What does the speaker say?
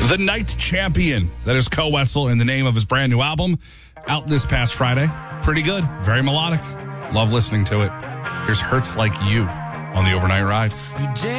The Night Champion. That is Koe Wetzel in the name of his brand new album. Out this past Friday. Pretty good. Very melodic. Love listening to it. Here's Hurts Like You on the Overnight Ride.